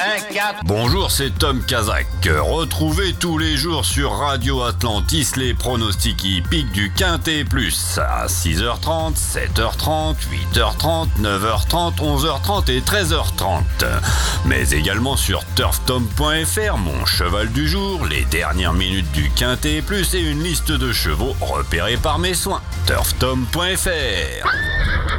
Bonjour, c'est Tom Kazak. Retrouvez tous les jours sur Radio Atlantis les pronostics hippiques du Quintet Plus à 6h30, 7h30, 8h30, 9h30, 11h30 et 13h30. Mais également sur turftom.fr, mon cheval du jour, les dernières minutes du Quintet Plus et une liste de chevaux repérés par mes soins. turftom.fr